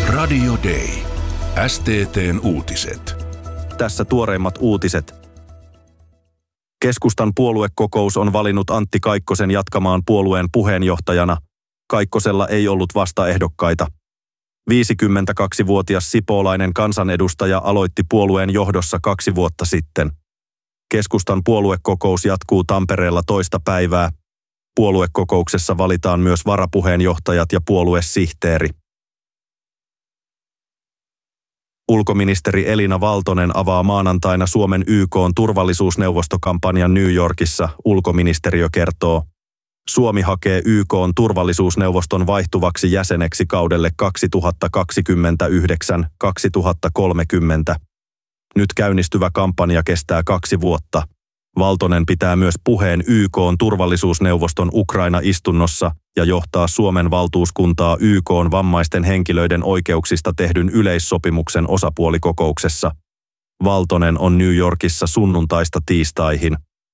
Radio Day. STT:n uutiset. Tässä tuoreimmat uutiset. Keskustan puoluekokous on valinnut Antti Kaikkosen jatkamaan puolueen puheenjohtajana. Kaikkosella ei ollut vastaehdokkaita. 52-vuotias sipoolainen kansanedustaja aloitti puolueen johdossa 2 vuotta sitten. Keskustan puoluekokous jatkuu Tampereella toista päivää. Puoluekokouksessa valitaan myös varapuheenjohtajat ja puoluesihteeri. Ulkoministeri Elina Valtonen avaa maanantaina Suomen YK:n turvallisuusneuvostokampanjan New Yorkissa, ulkoministeriö kertoo. Suomi hakee YK:n turvallisuusneuvoston vaihtuvaksi jäseneksi kaudelle 2029-2030. Nyt käynnistyvä kampanja kestää 2 vuotta. Valtonen pitää myös puheen YK:n turvallisuusneuvoston Ukraina-istunnossa ja johtaa Suomen valtuuskuntaa YK:n vammaisten henkilöiden oikeuksista tehdyn yleissopimuksen osapuolikokouksessa. Valtonen on New Yorkissa sunnuntaista tiistaihin.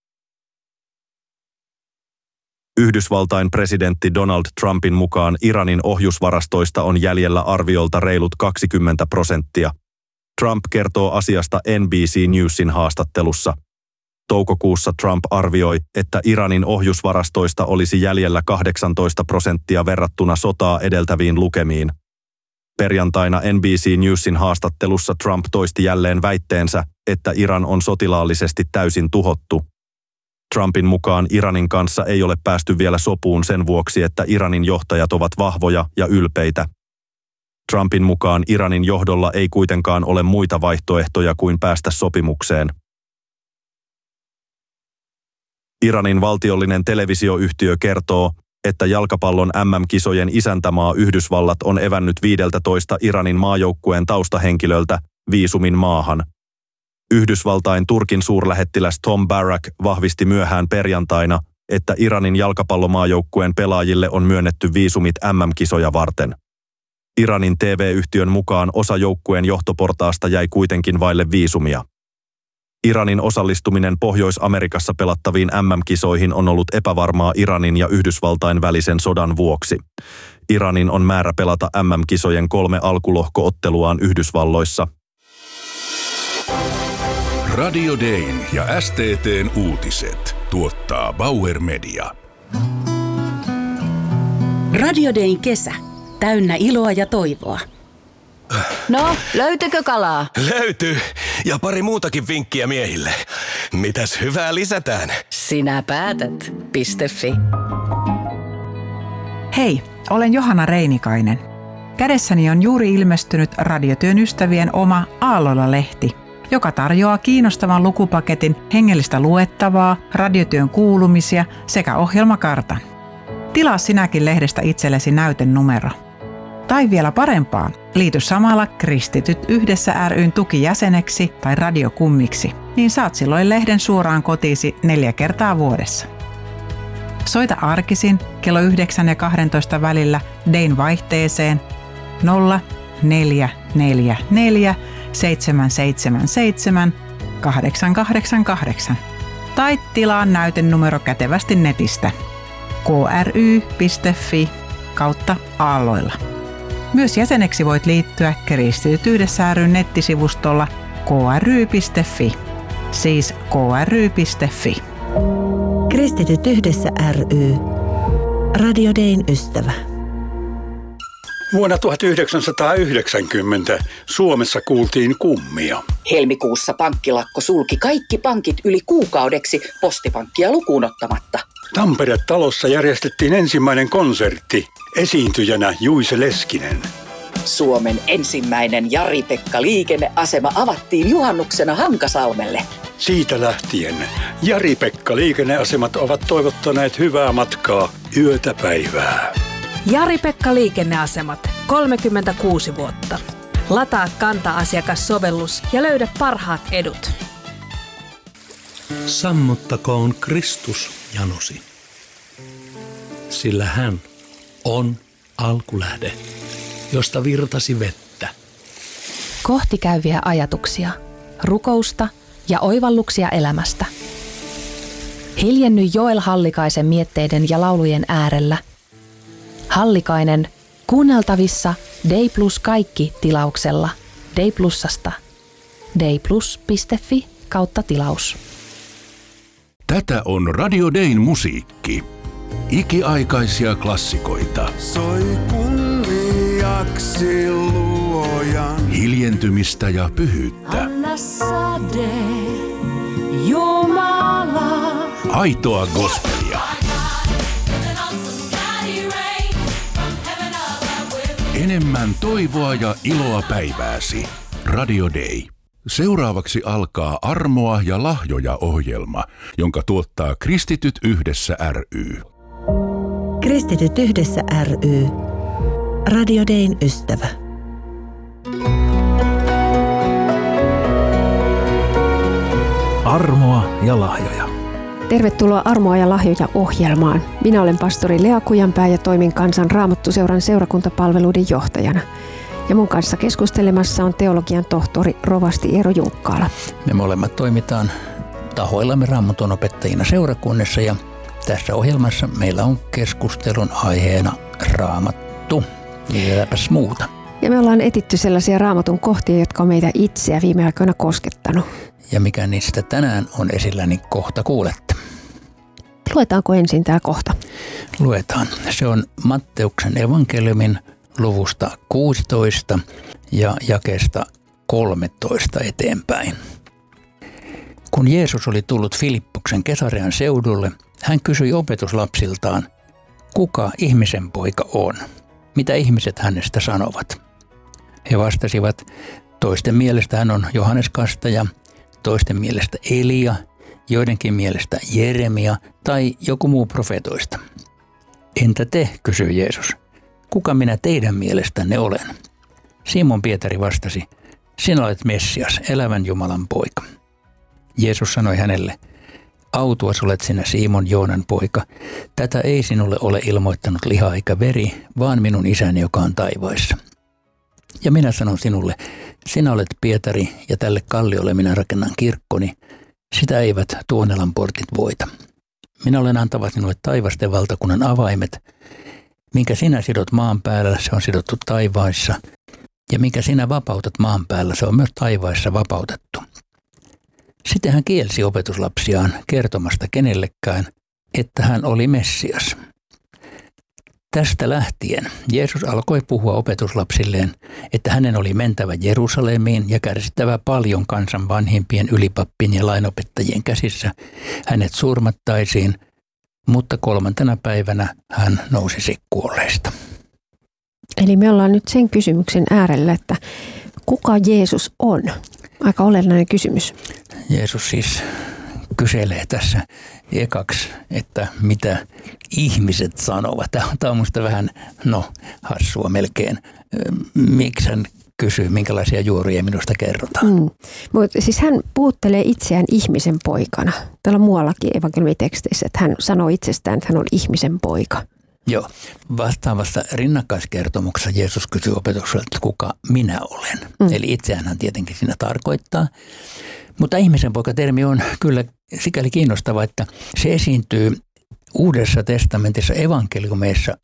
Yhdysvaltain presidentti Donald Trumpin mukaan Iranin ohjusvarastoista on jäljellä arviolta reilut 20%. Trump kertoo asiasta NBC Newsin haastattelussa. Toukokuussa Trump arvioi, että Iranin ohjusvarastoista olisi jäljellä 18% verrattuna sotaa edeltäviin lukemiin. Perjantaina NBC Newsin haastattelussa Trump toisti jälleen väitteensä, että Iran on sotilaallisesti täysin tuhottu. Trumpin mukaan Iranin kanssa ei ole päästy vielä sopuun sen vuoksi, että Iranin johtajat ovat vahvoja ja ylpeitä. Trumpin mukaan Iranin johdolla ei kuitenkaan ole muita vaihtoehtoja kuin päästä sopimukseen. Iranin valtiollinen televisioyhtiö kertoo, että jalkapallon MM-kisojen isäntämaa Yhdysvallat on evännyt 15 Iranin maajoukkueen taustahenkilöltä viisumin maahan. Yhdysvaltain Turkin suurlähettiläs Tom Barrack vahvisti myöhään perjantaina, että Iranin jalkapallomaajoukkueen pelaajille on myönnetty viisumit MM-kisoja varten. Iranin TV-yhtiön mukaan osa joukkueen johtoportaasta jäi kuitenkin vaille viisumia. Iranin osallistuminen Pohjois-Amerikassa pelattaviin MM-kisoihin on ollut epävarmaa Iranin ja Yhdysvaltain välisen sodan vuoksi. Iranin on määrä pelata MM-kisojen 3 alkulohko-otteluaan Yhdysvalloissa. Radio Dayn ja STT:n uutiset tuottaa Bauer Media. Radio Dayn kesä. Täynnä iloa ja toivoa. No, löytyykö kalaa? Löytyy. Ja pari muutakin vinkkiä miehille. Mitäs hyvää lisätään? Sinä päätät. .fi. Hei, olen Johanna Reinikainen. Kädessäni on juuri ilmestynyt Radiotyön ystävien oma Aallolla-lehti, joka tarjoaa kiinnostavan lukupaketin hengellistä luettavaa, radiotyön kuulumisia sekä ohjelmakartan. Tilaa sinäkin lehdestä itsellesi näytenumero. Tai vielä parempaa, liity samalla Kristityt yhdessä ry:n tukijäseneksi tai radiokummiksi, niin saat silloin lehden suoraan kotiisi 4 kertaa vuodessa. Soita arkisin kello 9 ja 12 välillä Dayn vaihteeseen 0444 777 888 tai tilaa näytenumero kätevästi netistä kry.fi/aalloilla. Myös jäseneksi voit liittyä Kristityt yhdessä ry:n nettisivustolla kry.fi, siis kry.fi. Kristityt yhdessä ry. Radio Dayn ystävä. Vuonna 1990 Suomessa kuultiin kummia. Helmikuussa pankkilakko sulki kaikki pankit yli kuukaudeksi postipankkia lukuun ottamatta. Tampere-talossa järjestettiin ensimmäinen konsertti. Esiintyjänä Juise Leskinen. Suomen ensimmäinen Jari-Pekka liikenneasema avattiin juhannuksena Hankasalmelle. Siitä lähtien Jari-Pekka liikenneasemat ovat toivottaneet hyvää matkaa yötä päivää. Jari-Pekka liikenneasemat, 36 vuotta. Lataa Kanta-asiakassovellus ja löydä parhaat edut. Sammuttakoon Kristus janosi, sillä hän on alkulähde, josta virtasi vettä. Kohti käyviä ajatuksia, rukousta ja oivalluksia elämästä. Hiljenny Joel Hallikaisen mietteiden ja laulujen äärellä. Hallikainen, Kuunneltavissa Day Plus kaikki tilauksella Day Plusasta. dayplus.fi/tilaus. Tätä on Radio Dayn musiikki. Ikiaikaisia klassikoita. Soi kunniaksi luojan. Hiljentymistä ja pyhyyttä. Anna sade, Jumala. Aitoa gospelia. Enemmän toivoa ja iloa päivääsi. Radio Day. Seuraavaksi alkaa Armoa ja lahjoja -ohjelma, jonka tuottaa Kristityt yhdessä ry. Kristityt yhdessä ry. Radio Dayn ystävä. Armoa ja lahjoja. Tervetuloa Armoa ja lahjoja -ohjelmaan. Minä olen pastori Lea Kujanpää ja toimin Kansan Raamattuseuran seurakuntapalveluiden johtajana. Ja mun kanssa keskustelemassa on teologian tohtori rovasti Eero Junkkaala. Me molemmat toimitaan tahoillamme Raamatun opettajina seurakunnassa ja tässä ohjelmassa meillä on keskustelun aiheena Raamattu. Mitäpäs muuta. Ja me ollaan etitty sellaisia Raamatun kohtia, jotka on meitä itseä viime aikoina koskettanut. Ja mikä niistä tänään on esillä, niin kohta kuulette. Luetaanko ensin tämä kohta? Luetaan. Se on Matteuksen evankeliumin luvusta 16 ja jakeesta 13 eteenpäin. Kun Jeesus oli tullut Filippoksen Kesarean seudulle, hän kysyi opetuslapsiltaan, kuka ihmisen poika on? Mitä ihmiset hänestä sanovat? He vastasivat, toisten mielestä hän on Johannes Kastaja, toisten mielestä Elia, joidenkin mielestä Jeremia tai joku muu profeetoista. Entä te, kysyi Jeesus, kuka minä teidän mielestänne olen? Simon Pietari vastasi, sinä olet Messias, elävän Jumalan poika. Jeesus sanoi hänelle, autuas olet sinä Simon Joonan poika, tätä ei sinulle ole ilmoittanut liha eikä veri, vaan minun isäni, joka on taivaissa. Ja minä sanon sinulle, sinä olet Pietari ja tälle kalliolle minä rakennan kirkkoni, sitä eivät Tuonelan portit voita. Minä olen antava sinulle taivasten valtakunnan avaimet, minkä sinä sidot maan päällä, se on sidottu taivaissa, ja minkä sinä vapautat maan päällä, se on myös taivaissa vapautettu. Sitten hän kielsi opetuslapsiaan kertomasta kenellekään, että hän oli Messias. Tästä lähtien Jeesus alkoi puhua opetuslapsilleen, että hänen oli mentävä Jerusalemiin ja kärsittävä paljon kansan vanhimpien, ylipappien ja lainopettajien käsissä. Hänet surmattaisiin, mutta 3. päivänä hän nousisi kuolleista. Eli me ollaan nyt sen kysymyksen äärellä, että kuka Jeesus on? Aika olennainen kysymys. Jeesus siis kyselee tässä ekaksi, että mitä ihmiset sanovat. Tämä on musta vähän, hassua melkein. Miksi hän kysyy, minkälaisia juoruja minusta kerrotaan? Mutta siis hän puhuttelee itseään ihmisen poikana. Täällä on muuallakin evankeliumiteksteissä, että hän sanoo itsestään, että hän on ihmisen poika. Joo. Vastaavassa rinnakkaiskertomuksessa Jeesus kysyy opetukselta, että kuka minä olen. Eli itseään hän tietenkin siinä tarkoittaa. Mutta ihmisen poika-termi on kyllä sikäli kiinnostava, että se esiintyy Uudessa testamentissa evankeliumeissa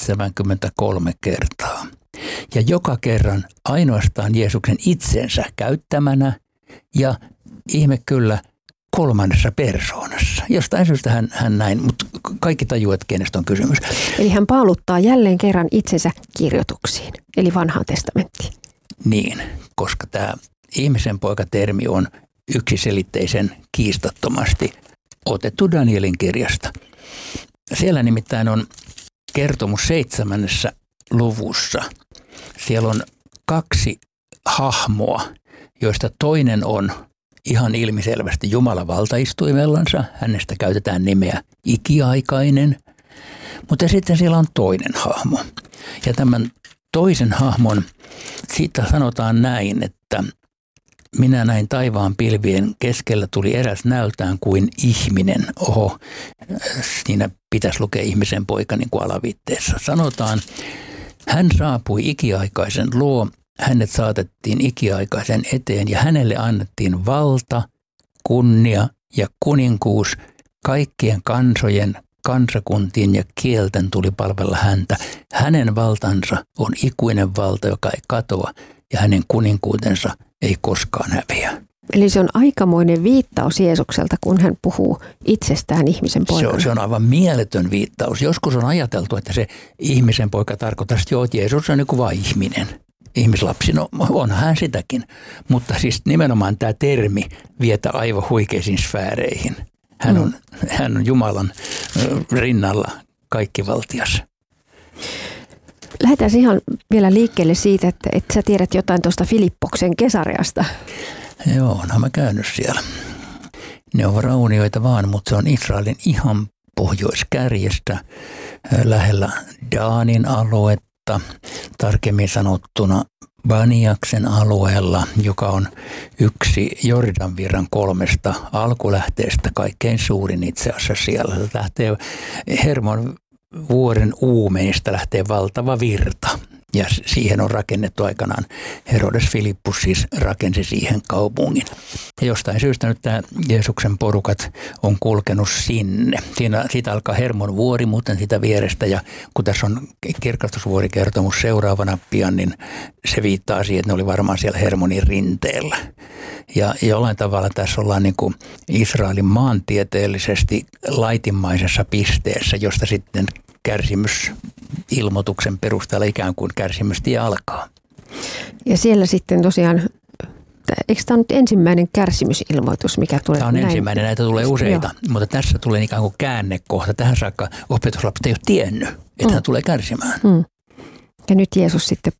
73 kertaa. Ja joka kerran ainoastaan Jeesuksen itsensä käyttämänä ja ihme kyllä 3. persoonassa. Jostain syystä hän näin, mutta kaikki tajuaa, että kenestä on kysymys. Eli hän paaluttaa jälleen kerran itsensä kirjoituksiin, eli vanhaan testamenttiin. Niin, koska tämä ihmisen poika-termi on yksiselitteisen kiistattomasti otettu Danielin kirjasta. Siellä nimittäin on kertomus 7. luvussa. Siellä on 2 hahmoa, joista toinen on ihan ilmiselvästi Jumalan valtaistuimellansa. Hänestä käytetään nimeä ikiaikainen. Mutta sitten siellä on toinen hahmo. Ja tämän toisen hahmon, siitä sanotaan näin, että minä näin taivaan pilvien keskellä tuli eräs näöltään kuin ihminen. Oho, siinä pitäisi lukea ihmisen poika niin kuin alaviitteessä. Sanotaan, hän saapui ikiaikaisen luo, hänet saatettiin ikiaikaisen eteen ja hänelle annettiin valta, kunnia ja kuninkuus kaikkien kansojen, kansakuntien ja kielten tuli palvella häntä. Hänen valtansa on ikuinen valta, joka ei katoa, ja hänen kuninkuutensa ei koskaan häviä. Eli se on aikamoinen viittaus Jeesukselta, kun hän puhuu itsestään ihmisen poikana. Se on aivan mieletön viittaus. Joskus on ajateltu, että se ihmisen poika tarkoittaa, että Jeesus on niin kuin vain ihminen. Ihmislapsi, no on hän sitäkin. Mutta siis nimenomaan tämä termi vietä aivan huikeisiin sfääreihin. Hän on Jumalan rinnalla kaikkivaltias. Lähdetään ihan vielä liikkeelle siitä, että sä tiedät jotain tuosta Filippoksen Kesareasta. Joo, no mä käynyt siellä. Ne on raunioita vaan, mutta se on Israelin ihan pohjoiskärjestä lähellä Daanin aluetta, tarkemmin sanottuna Baniaksen alueella, joka on yksi Jordanvirran 3 alkulähteestä, kaikkein suurin itse asiassa siellä. Se lähtee Hermon vuoren uumeista lähtee valtava virta. Ja siihen on rakennettu aikanaan, Herodes Filippus siis rakensi siihen kaupungin. Ja jostain syystä nyt tämä Jeesuksen porukat on kulkenut sinne. Siitä alkaa Hermon vuori, muuten sitä vierestä. Ja kun tässä on kirkastusvuorikertomus seuraavana pian, niin se viittaa siihen, että ne oli varmaan siellä Hermonin rinteellä. Ja jollain tavalla tässä ollaan niin kuin Israelin maantieteellisesti laitimmaisessa pisteessä, josta sitten kärsimysilmoituksen perusteella ikään kuin kärsimystie alkaa. Ja siellä sitten tosiaan, eikö tämä nyt ensimmäinen kärsimysilmoitus, mikä tulee? Tämä on ensimmäinen, näitä tulee useita, mutta tässä tulee ikään kuin käännekohta. Tähän saakka opetuslapset ei ole tiennyt, että hän tulee kärsimään. Ja nyt Jeesus sitten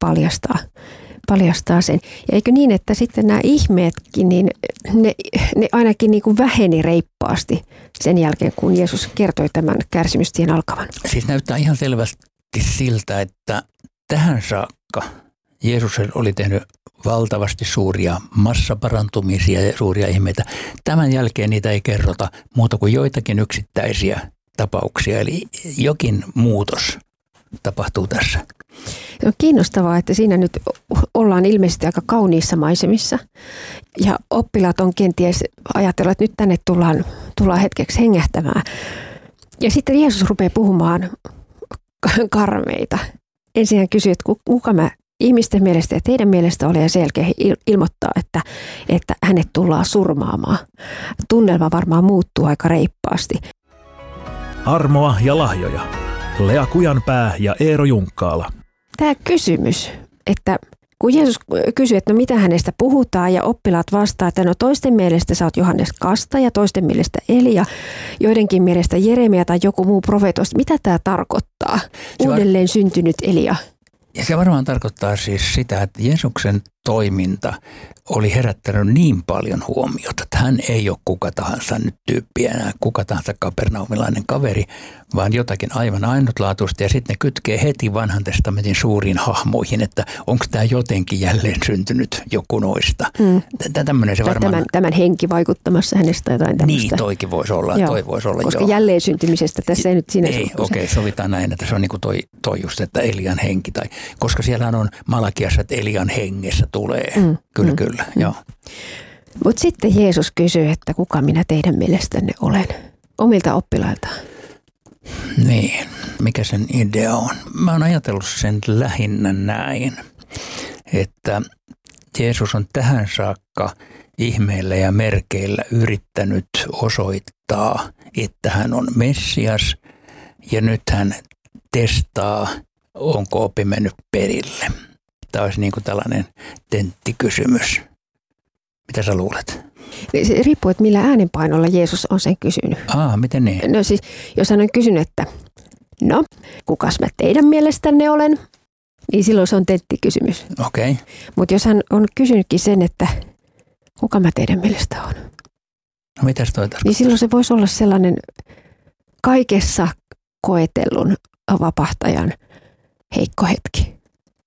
paljastaa sen. Ja eikö niin, että sitten nämä ihmeetkin, niin ne ainakin niin kuin väheni reippaasti sen jälkeen, kun Jeesus kertoi tämän kärsimystien alkavan? Siis näyttää ihan selvästi siltä, että tähän saakka Jeesus oli tehnyt valtavasti suuria massaparantumisia ja suuria ihmeitä. Tämän jälkeen niitä ei kerrota muuta kuin joitakin yksittäisiä tapauksia, eli jokin muutos tapahtuu tässä. On kiinnostavaa, että siinä nyt ollaan ilmeisesti aika kauniissa maisemissa ja oppilaat on kenties ajatellut, että nyt tänne tullaan hetkeksi hengähtämään. Ja sitten Jeesus rupeaa puhumaan karmeita. Ensin hän kysyy, että kuka mä ihmisten mielestä ja teidän mielestä olen, ja sen jälkeen ilmoittaa, että hänet tullaan surmaamaan. Tunnelma varmaan muuttuu aika reippaasti. Armoa ja lahjoja. Lea Kujanpää ja Eero Junkkaala. Tämä kysymys, että kun Jeesus kysyy, että no mitä hänestä puhutaan ja oppilaat vastaa, että no toisten mielestä sä oot Johannes Kastaja, toisten mielestä Elia, joidenkin mielestä Jeremia tai joku muu profeetoista. Mitä tämä tarkoittaa? Uudelleen syntynyt Elia. Ja se varmaan tarkoittaa siis sitä, että Jeesuksen toiminta oli herättänyt niin paljon huomiota, että hän ei ole kuka tahansa nyt tyyppiä enää, kuka tahansa kapernaumilainen kaveri, vaan jotakin aivan ainutlaatuista. Ja sitten ne kytkee heti vanhan testamentin suuriin hahmoihin, että onko tämä jotenkin jälleen syntynyt joku noista. Tämmöinen se varmaan... Tämän henki vaikuttamassa hänestä jotain tämmöistä. Niin, toikin voisi olla. Toi voisi olla, koska jälleen syntymisestä tässä ei nyt siinä... Ei, okei, sovitaan näin, että se on niin kuin toi just, että Elian henki. Tai, koska siellähän on Malakiassa, että Elian hengessä tulee. Kyllä, joo. Mutta sitten Jeesus kysyy, että kuka minä teidän mielestänne olen? Omilta oppilailtaan. Niin, mikä sen idea on? Mä oon ajatellut sen lähinnä näin, että Jeesus on tähän saakka ihmeillä ja merkeillä yrittänyt osoittaa, että hän on Messias, ja nyt hän testaa, onko oppi mennyt perille. Tämä olisi niin kuin tällainen tenttikysymys. Mitä sä luulet? Se riippuu, että millä äänenpainolla Jeesus on sen kysynyt. Miten niin? No siis, jos hän on kysynyt, että no, kukas mä teidän mielestänne olen, niin silloin se on tenttikysymys. Okei. Mutta jos hän on kysynytkin sen, että kuka mä teidän mielestä on, no mitäs toi tarkoittaa? niin silloin se voisi olla sellainen kaikessa koetellun vapahtajan heikko hetki.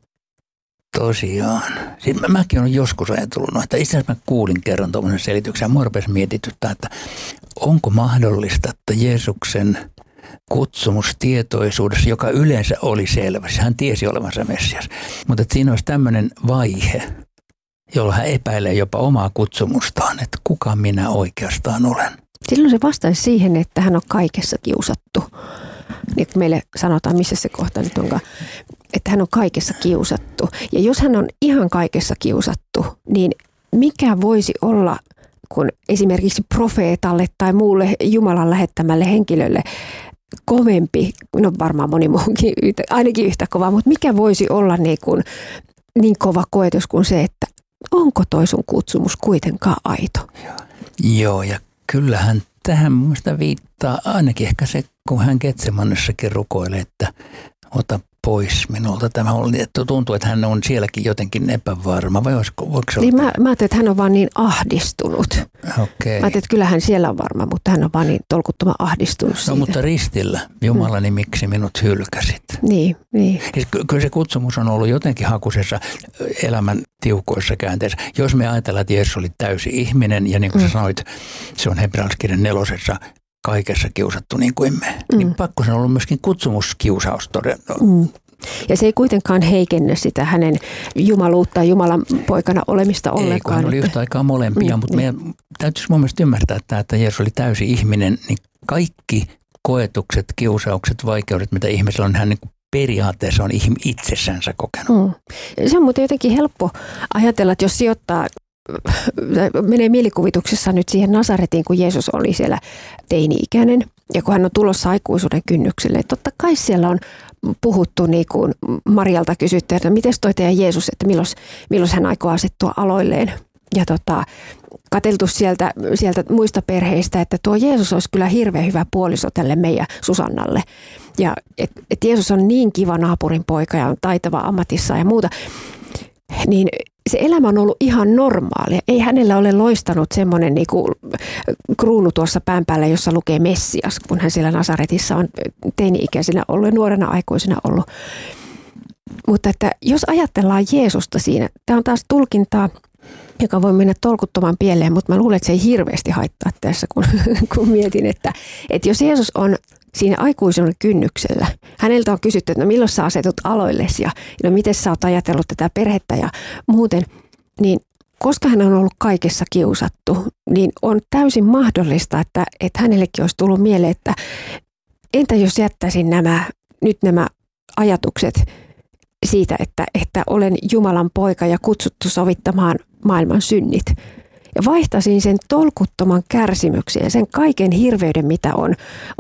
Tosiaan. Sitten mäkin olen joskus ajatellut, että itse asiassa mä kuulin kerran tuommoisen selityksen ja mua rupesi mietityttää, että onko mahdollista, että Jeesuksen kutsumustietoisuudessa, joka yleensä oli selvä, hän tiesi olevansa Messias, mutta että siinä olisi tämmöinen vaihe, jolloin hän epäilee jopa omaa kutsumustaan, että kuka minä oikeastaan olen. Silloin se vastaisi siihen, että hän on kaikessa kiusattu. Niin meille sanotaan, missä se kohta nyt onkaan, että hän on kaikessa kiusattu. Ja jos hän on ihan kaikessa kiusattu, niin mikä voisi olla, kun esimerkiksi profeetalle tai muulle Jumalan lähettämälle henkilölle kovempi, no varmaan moni muukin, ainakin yhtä kova, mutta mikä voisi olla niin kova koetus kuin se, että onko toi sun kutsumus kuitenkaan aito? Joo, ja kyllähän tähän mun mielestä viittaa ainakin ehkä se, kun hän Getsemanessakin rukoilee, että ota pois minulta. Tämä oli, että tuntuu, että hän on sielläkin jotenkin epävarma, vai voiko se niin mä ajattelin, että hän on vaan niin ahdistunut. Okay. Mä ajattelin, että kyllähän siellä on varma, mutta hän on vaan niin tolkuttoman ahdistunut siitä. No mutta ristillä, Jumalani, miksi minut hylkäsit? Niin. Kyllä se kutsumus on ollut jotenkin hakusessa elämän tiukoissa käänteissä. Jos me ajatellaan, että Jeesus oli täysi ihminen, ja niin kuin sä sanoit, se on Hebrealaiskirjan 4. kaikessa kiusattu niin kuin me. Niin pakko se on ollut myöskin kutsumuskiusaus todella. Ja se ei kuitenkaan heikennä sitä hänen jumaluutta ja Jumalan poikana olemista ollenkaan. Ei, kun hän oli yhtä aikaa molempia, mutta meidän täytyisi mun mielestä ymmärtää, että Jeesus oli täysi ihminen, niin kaikki koetukset, kiusaukset, vaikeudet, mitä ihmisellä on, hän niin kuin periaatteessa on itsessänsä kokenut. Se on muuten jotenkin helppo ajatella, että jos sijoittaa menee mielikuvituksessa nyt siihen Nasaretiin, kun Jeesus oli siellä teini-ikäinen ja kun hän on tulossa aikuisuuden kynnykselle. Totta kai siellä on puhuttu, niin kuin Marialta kysytty, että miten toi teidän Jeesus, että milloin hän aikoo asettua aloilleen. Ja katseltu sieltä muista perheistä, että tuo Jeesus olisi kyllä hirveän hyvä puoliso tälle meidän Susannalle. Ja että Jeesus on niin kiva naapurin poika ja on taitava ammatissa ja muuta. Niin se elämä on ollut ihan normaalia. Ei hänellä ole loistanut semmoinen kruunu tuossa pään päällä, jossa lukee Messias, kun hän siellä Nasaretissa on teini-ikäisenä ollut ja nuorena aikuisena ollut. Mutta että jos ajatellaan Jeesusta siinä, tämä on taas tulkintaa, joka voi mennä tolkuttoman pieleen, mutta mä luulen, että se ei hirveästi haittaa tässä, kun mietin, että jos Jeesus on siinä aikuisuuden kynnyksellä. Häneltä on kysytty, että no milloin sä asetut aloillesi ja no miten sä oot ajatellut tätä perhettä ja muuten. Niin koska hän on ollut kaikessa kiusattu, niin on täysin mahdollista, että hänellekin olisi tullut mieleen, että entä jos jättäisin nämä ajatukset siitä, että olen Jumalan poika ja kutsuttu sovittamaan maailman synnit. Ja vaihtaisin sen tolkuttoman kärsimyksen ja sen kaiken hirveyden, mitä on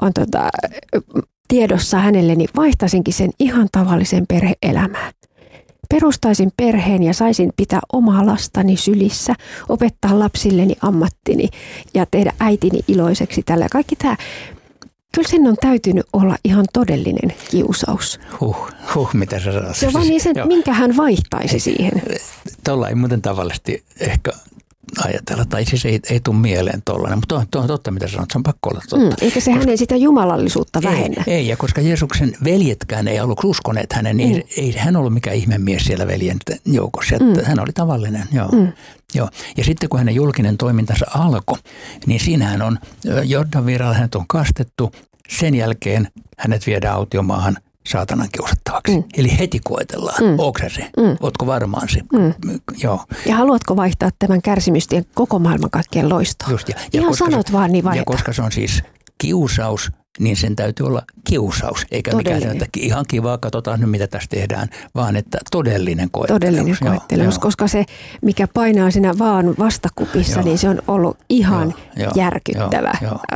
tiedossa hänelle, niin vaihtaisinkin sen ihan tavallisen perhe-elämään. Perustaisin perheen ja saisin pitää omaa lastani sylissä, opettaa lapsilleni ammattini ja tehdä äitini iloiseksi tällä. Kaikki tämä, kyllä sen on täytynyt olla ihan todellinen kiusaus. Mitä sä sanoit? Se on vaan niin sen, minkä hän vaihtaisi siihen. Tuolla ei muuten tavallisesti ehkä ajatella, tai siis ei tule mieleen tollainen, mutta on totta, mitä sanot, se on pakko olla totta. Eikä se hänen sitä jumalallisuutta vähennä. Ei, ja koska Jeesuksen veljetkään ei aluksi uskoneet hänen, niin ei hän ollut mikään ihmemies siellä veljen joukossa, että hän oli tavallinen, joo. Ja sitten kun hänen julkinen toimintansa alkoi, niin siinähän on Jordanvirralla hänet on kastettu, sen hänet viedään autiomaahan saatanan kiusattavaksi. Eli heti koetellaan. Ootko se? Ootko varmaan se? Joo. Ja haluatko vaihtaa tämän kärsimystien koko maailman kaikkien loistoon? Just, ihan sanot vaan niin ja koska se on siis kiusaus, niin sen täytyy olla kiusaus. Eikä mikään että ihan kivaa, katsotaan nyt mitä tässä tehdään, vaan että todellinen koettelemus. Todellinen koettelemus, koska se mikä painaa siinä vaan vastakupissa, niin se on ollut ihan järkyttävä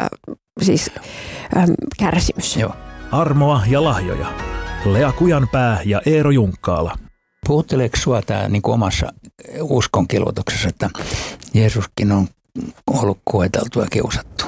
kärsimys. Joo. Armoa ja lahjoja. Lea Kujanpää ja Eero Junkkaala. Puhutteleeko sinua tämä niin omassa uskonkilvoituksessa, että Jeesuskin on ollut koeteltu ja kiusattu?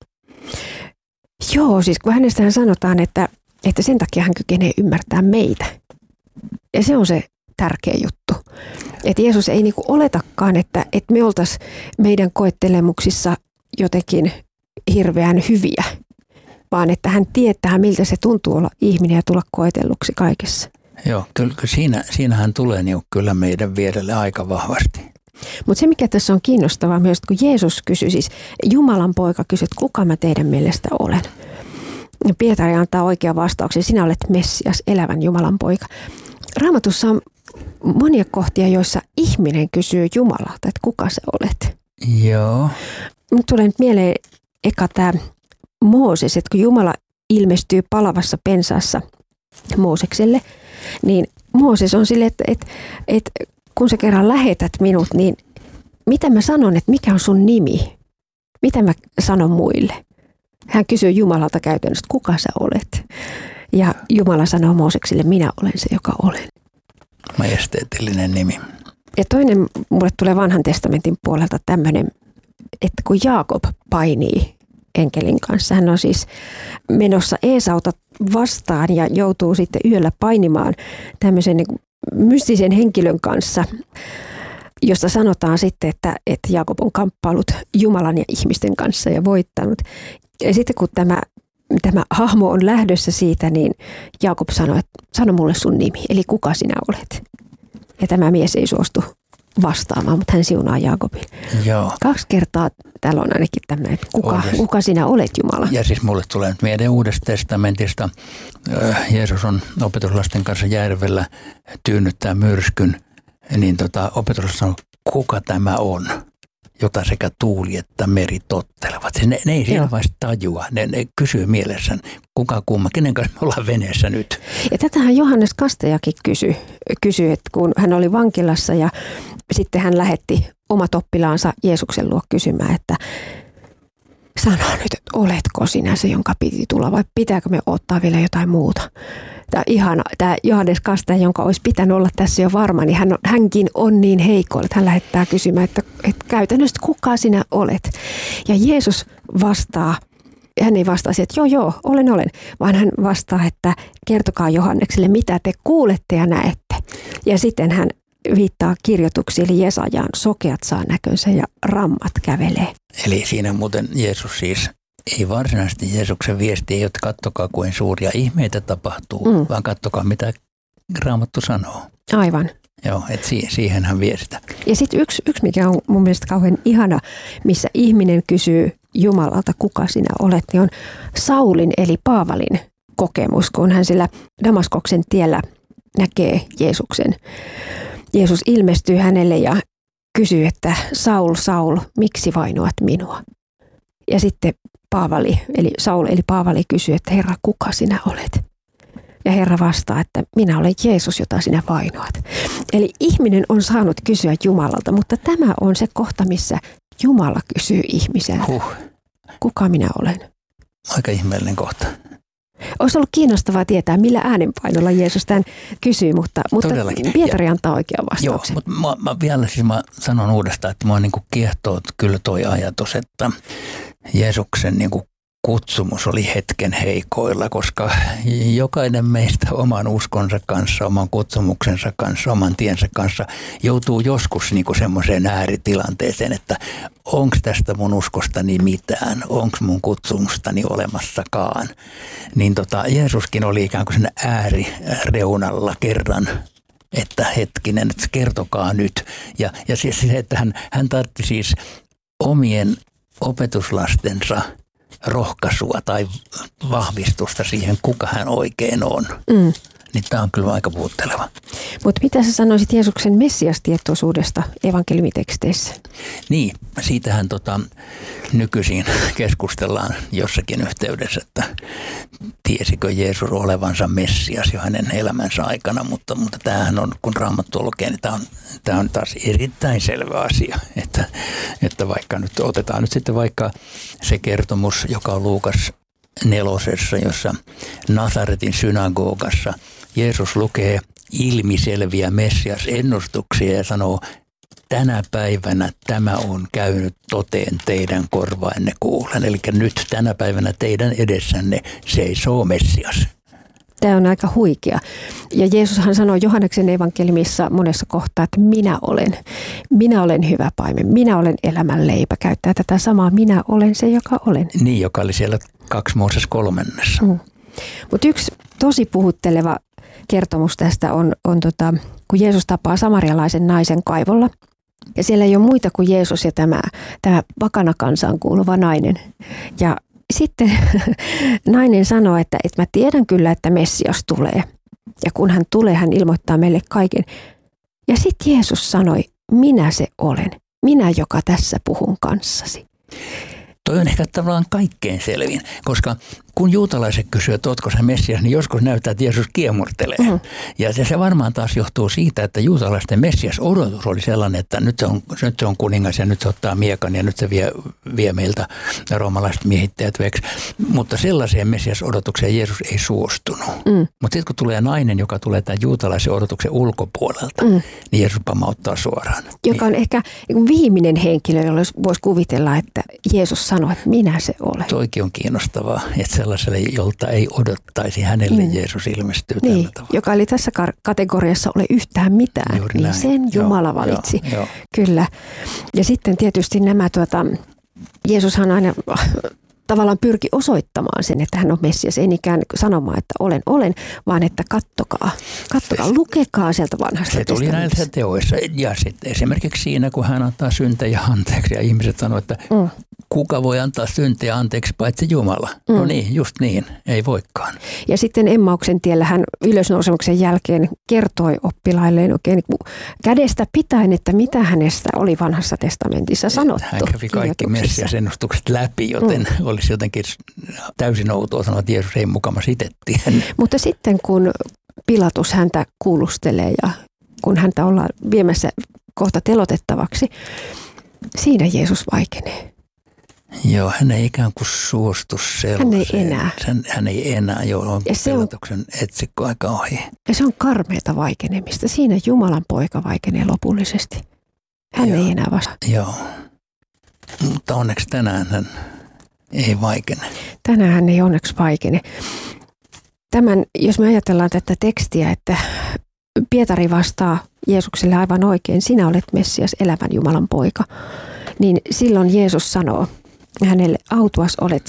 Joo, siis kun hänestähän sanotaan, että sen takia hän kykenee ymmärtämään meitä. Ja se on se tärkeä juttu. Että Jeesus ei niinku oletakaan, että me oltaisiin meidän koettelemuksissa jotenkin hirveän hyviä, vaan että hän tietää, miltä se tuntuu olla ihminen ja tulla koetelluksi kaikessa. Joo, kyllä siinähän tulee niin kyllä meidän vierelle aika vahvasti. Mutta se, mikä tässä on kiinnostavaa myös, kun Jeesus kysyi, siis Jumalan poika kysyi, että kuka mä teidän mielestä olen? Ja Pietari antaa oikean vastauksen, sinä olet Messias, elävän Jumalan poika. Raamatussa on monia kohtia, joissa ihminen kysyy Jumalalta, että kuka sä olet? Joo. Nyt tulee nyt mieleen eka tämä Mooses, että kun Jumala ilmestyy palavassa pensaassa Moosekselle, niin Mooses on silleen, että kun sä kerran lähetät minut, niin mitä mä sanon, että mikä on sun nimi? Mitä mä sanon muille? Hän kysyy Jumalalta käytännössä, kuka sä olet? Ja Jumala sanoo Moosekselle, minä olen se, joka olen. Majesteetillinen nimi. Ja toinen, mulle tulee Vanhan testamentin puolelta tämmöinen, että kun Jaakob painii enkelin kanssa, hän on siis menossa Eesauta vastaan ja joutuu sitten yöllä painimaan tämmöisen niin kuin mystisen henkilön kanssa, josta sanotaan sitten, että Jaakob on kamppailut Jumalan ja ihmisten kanssa ja voittanut. Ja sitten kun tämä hahmo on lähdössä siitä, niin Jaakob sanoi, että sano mulle sun nimi, eli kuka sinä olet. Ja tämä mies ei suostu vastaamaan, mutta hän siunaa Jaakobin. Joo. 2 kertaa täällä on ainakin tämmöinen, että kuka sinä olet, Jumala. Ja siis mulle tulee nyt mieleen Uudesta testamentista. Jeesus on opetuslasten kanssa järvellä tyynnyttää myrskyn, niin opetuslaiset sanoo, kuka tämä on, jota sekä tuuli että meri tottelevat. Ne ei siellä vaiheessa tajua. Ne kysyy mielessään, kuka kumma, kenen kanssa me ollaan veneessä nyt. Ja tätähän Johannes Kastajakin kysyi, että kun hän oli vankilassa ja sitten hän lähetti omat oppilaansa Jeesuksen luo kysymään, että sano nyt, että oletko sinä se, jonka piti tulla vai pitääkö me ottaa vielä jotain muuta? Tämä Johannes Kastaja, jonka olisi pitänyt olla tässä jo varma, niin hänkin on niin heikko, että hän lähettää kysymään, että käytännössä kuka sinä olet? Ja Jeesus vastaa, hän ei vastaa siihen, että joo, olen, vaan hän vastaa, että kertokaa Johannekselle, mitä te kuulette ja näette. Ja sitten hän viittaa kirjoituksiin, eli Jesajaan, sokeat saa näkönsä ja rammat kävelee. Eli siinä muuten Jeesus siis, ei varsinaisesti Jeesuksen viesti, ei ole, että kattokaa kuin suuria ihmeitä tapahtuu, vaan kattokaa mitä Raamattu sanoo. Aivan. Joo, että siihen hän vie sitä. Ja sitten yksi, mikä on mun mielestä kauhean ihana, missä ihminen kysyy Jumalalta, kuka sinä olet, niin on Saulin eli Paavalin kokemus, kun hän sillä Damaskoksen tiellä näkee Jeesuksen. Jeesus ilmestyy hänelle ja kysyy, että Saul, Saul, miksi vainoat minua? Ja sitten Saul eli Paavali kysyy, että Herra, kuka sinä olet? Ja Herra vastaa, että minä olen Jeesus, jota sinä vainoat. Eli ihminen on saanut kysyä Jumalalta, mutta tämä on se kohta, missä Jumala kysyy ihmiseltä. Kuka minä olen? Aika ihmeellinen kohta. Olisi ollut kiinnostavaa tietää, millä äänenpainolla Jeesus tämän kysyy, mutta Pietari antaa oikean vastauksen. Joo, mutta mä sanon uudestaan, että mua niin kuin kiehtoo kyllä toi ajatus, että Jeesuksen niin kuin kutsumus oli hetken heikoilla, koska jokainen meistä oman uskonsa kanssa, oman kutsumuksensa kanssa, oman tiensä kanssa joutuu joskus niin kuin semmoiseen ääritilanteeseen, että onko tästä mun uskostani mitään, onko mun kutsumustani olemassakaan. Niin Jeesuskin oli ikään kuin sen äärireunalla kerran, että hetkinen, että kertokaa nyt. Ja siis se, että hän tartti siis omien opetuslastensa rohkaisua tai vahvistusta siihen, kuka hän oikein on. Niin tämä on kyllä aika puutteleva. Mutta mitä sä sanoisit Jeesuksen messiastietoisuudesta evankeliumiteksteissä? Niin, siitähän nykyisin keskustellaan jossakin yhteydessä, että tiesikö Jeesus olevansa Messias jo hänen elämänsä aikana, mutta tämähän on, kun Raamattu lukee, niin tämä on taas erittäin selvä asia, että vaikka nyt otetaan nyt sitten vaikka se kertomus, joka on Luukas 4, jossa Nasaretin synagogassa Jeesus lukee ilmiselviä Messias-ennustuksia ja sanoo, tänä päivänä tämä on käynyt toteen teidän korvainne kuulen. Eli nyt tänä päivänä teidän edessänne seisoo Messias. Tämä on aika huikea. Ja Jeesushan sanoo Johanneksen evankeliumissa monessa kohtaa, että minä olen hyvä paimen, minä olen elämän leipä. Käyttää tätä samaa, minä olen se, joka olen. Niin, joka oli siellä 2 Mooses 3. Mutta yksi tosi puhutteleva kertomus tästä on kun Jeesus tapaa samarialaisen naisen kaivolla. Ja siellä ei ole muita kuin Jeesus ja tämä pakanakansaan kuuluva nainen. Ja sitten nainen sanoo, että mä tiedän kyllä, että Messias tulee. Ja kun hän tulee, hän ilmoittaa meille kaiken. Ja sitten Jeesus sanoi, minä se olen. Minä, joka tässä puhun kanssasi. Toi on ehkä tavallaan kaikkein selvin, koska kun juutalaiset kysyvät, että ootko sä Messias, niin joskus näyttää, että Jeesus kiemurtelee. Ja se varmaan taas johtuu siitä, että juutalaisten Messias-odotus oli sellainen, että nyt se on kuningas ja nyt se ottaa miekan ja nyt se vie meiltä roomalaiset miehittäjät veksi. Mutta sellaiseen Messias-odotukseen Jeesus ei suostunut. Mutta sitten kun tulee nainen, joka tulee tämän juutalaisen odotuksen ulkopuolelta, niin Jeesus pamauttaa suoraan. Joka on ehkä viimeinen henkilö, jolla voisi kuvitella, että Jeesus sanoi, että minä se olen. Toikin on kiinnostavaa, että sellaiselle, jolta ei odottaisi, hänelle Jeesus ilmestyy tällä tavalla. Joka oli tässä kategoriassa ole yhtään mitään, juuri niin näin. sen Jumala valitsi. Joo. Kyllä. Ja sitten tietysti nämä, Jeesushan aina tavallaan pyrki osoittamaan sen, että hän on Messias, ei niinkään sanomaan, että olen, vaan että kattokaa, lukekaa sieltä vanhasta se tuli näissä teoissa. Ja sitten esimerkiksi siinä, kun hän antaa syntejä anteeksi ja ihmiset sanoo, että kuka voi antaa syntejä anteeksi paitsi Jumala. No niin, just niin, ei voikaan. Ja sitten Emmauksen tiellä hän ylösnousemuksen jälkeen kertoi oppilailleen oikein niin kädestä pitäen, että mitä hänestä oli vanhassa testamentissa sanottu. Hän kävi kaikki Messias-ennustukset läpi, joten olisi jotenkin täysin outoa sanoa, että Jeesus ei mukama itse tiennyt. Mutta sitten kun Pilatus häntä kuulustelee ja kun häntä ollaan viemässä kohta telotettavaksi, siinä Jeesus vaikenee. Joo, hän ei ikään kuin suostu sellaiseen. Hän ei enää, on Pilatuksen etsikko aika ohi. Ja se on karmeata vaikenemista. Siinä Jumalan poika vaikenee lopullisesti. Hän ei enää vastaa. Joo, mutta onneksi tänään hän ei vaikene. Tänään hän ei onneksi vaikene. Jos me ajatellaan tätä tekstiä, että Pietari vastaa Jeesukselle aivan oikein, sinä olet Messias, elävän Jumalan poika, niin silloin Jeesus sanoo hänelle, autuas olet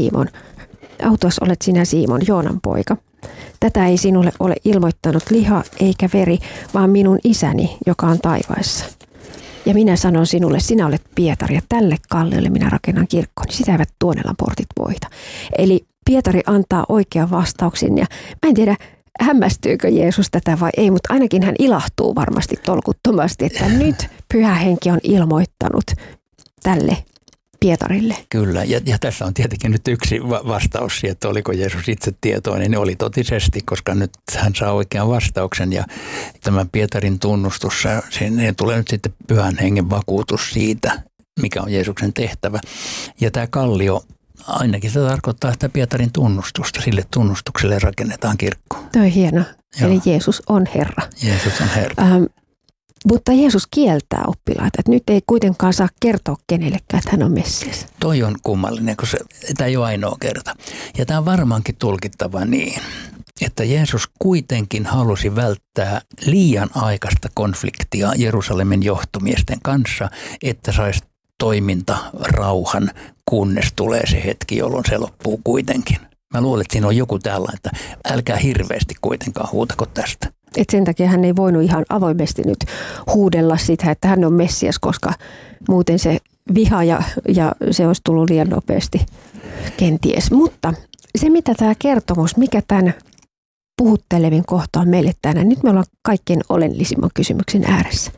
sinä Simon, Joonan poika. Tätä ei sinulle ole ilmoittanut liha eikä veri, vaan minun isäni, joka on taivaissa. Ja minä sanon sinulle, sinä olet Pietari ja tälle kalliolle minä rakennan kirkkoni. Sitä eivät Tuonelan portit voita. Eli Pietari antaa oikean vastauksen ja mä en tiedä, hämmästyykö Jeesus tätä vai ei, mutta ainakin hän ilahtuu varmasti tolkuttomasti, että nyt Pyhä Henki on ilmoittanut tälle Pietarille. Kyllä, ja tässä on tietenkin nyt yksi vastaus siihen, että oliko Jeesus itse tietoinen, niin oli totisesti, koska nyt hän saa oikean vastauksen ja tämän Pietarin tunnustus, siihen tulee nyt sitten Pyhän Hengen vakuutus siitä, mikä on Jeesuksen tehtävä. Ja tämä kallio, ainakin se tarkoittaa sitä Pietarin tunnustusta, sille tunnustukselle rakennetaan kirkko. Tuo on hieno, eli Jeesus on Herra. Jeesus on Herra. Mutta Jeesus kieltää oppilaita, että nyt ei kuitenkaan saa kertoa kenellekään, että hän on Messias. Toi on kummallinen, koska tämä ei ole ainoa kerta. Ja tämä on varmaankin tulkittava niin, että Jeesus kuitenkin halusi välttää liian aikaista konfliktia Jerusalemin johtomiesten kanssa, että saisi toiminta rauhan, kunnes tulee se hetki, jolloin se loppuu kuitenkin. Mä luulen, että siinä on joku tällainen, että älkää hirveästi kuitenkaan huutako tästä. Et sen takia hän ei voinut ihan avoimesti nyt huudella sitä, että hän on Messias, koska muuten se viha ja se olisi tullut liian nopeasti kenties. Mutta se, mitä tämä kertomus, mikä tämän puhuttelevin kohta on meille tänään, nyt me ollaan kaikkein olennisimman kysymyksen ääressä.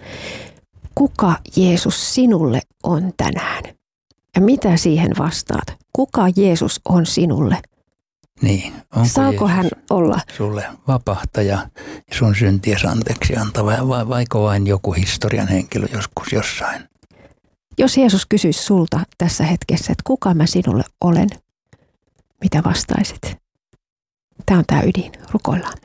Kuka Jeesus sinulle on tänään? Ja mitä siihen vastaat? Kuka Jeesus on sinulle? Niin, saako hän olla sulle vapahtaja ja sun synties anteeksi antava, vaiko vain joku historian henkilö joskus jossain? Jos Jeesus kysyisi sulta tässä hetkessä, että kuka mä sinulle olen, mitä vastaisit? Tämä on tämä ydin, rukoillaan.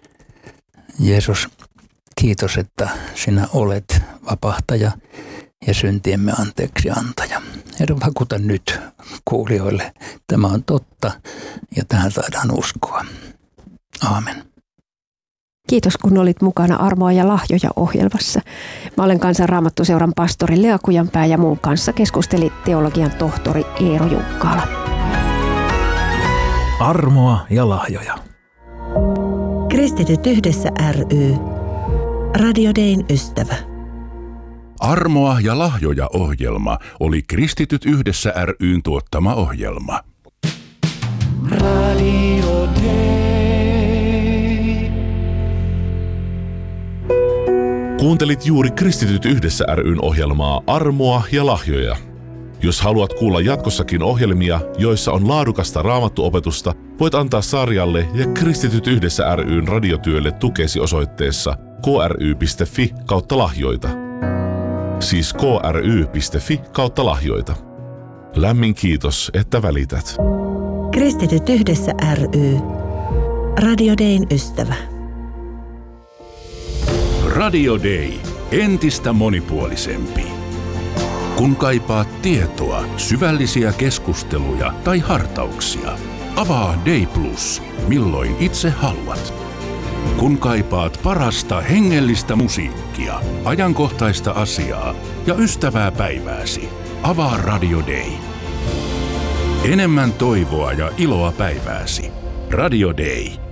Jeesus, kiitos, että sinä olet vapahtaja ja syntiemme anteeksi antaja. Herra, vakuuta nyt kuulijoille, tämä on totta ja tähän saadaan uskoa. Aamen. Kiitos, kun olit mukana Armoa ja lahjoja -ohjelmassa. Mä olen Kansanraamattuseuran pastori Lea Kujanpää ja mun kanssa keskusteli teologian tohtori Eero Junkkaala. Armoa ja lahjoja. Kristityt yhdessä ry. Radio Dayn ystävä. Armoa ja lahjoja -ohjelma oli Kristityt yhdessä ry:n tuottama ohjelma. Radio Day. Kuuntelit juuri Kristityt yhdessä ry:n ohjelmaa Armoa ja lahjoja. Jos haluat kuulla jatkossakin ohjelmia, joissa on laadukasta raamattuopetusta, voit antaa sarjalle ja Kristityt yhdessä ry:n radiotyölle tukesi osoitteessa kry.fi/lahjoita. Siis kry.fi/lahjoita. Lämmin kiitos, että välität. Kristityt yhdessä ry. Radio Dayn ystävä. Radio Day. Entistä monipuolisempi. Kun kaipaat tietoa, syvällisiä keskusteluja tai hartauksia, avaa Day Plus, milloin itse haluat. Kun kaipaat parasta hengellistä musiikkia, ajankohtaista asiaa ja ystävää päivääsi, avaa Radio Day. Enemmän toivoa ja iloa päivääsi. Radio Day.